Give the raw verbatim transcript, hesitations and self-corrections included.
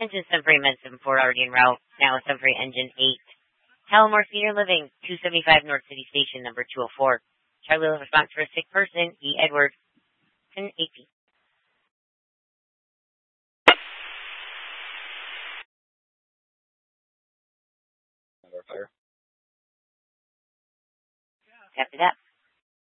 Engine seven for Medicine four already en route. Now seven for Engine eight. Palomar Senior Living, two seventy-five North City Station, number two oh four. Charlie will response for a sick person, E. Edward, ten eighteen. Fire. After that.